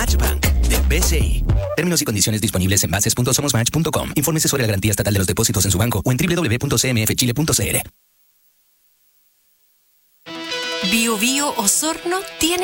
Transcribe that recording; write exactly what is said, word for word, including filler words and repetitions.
Somosmatch Bank de B C I. Términos y condiciones disponibles en bases punto somosmatch punto com. Infórmese sobre la garantía estatal de los depósitos en su banco o en doble u doble u doble u punto c m f chile punto c l. Bio Bio Osorno tiene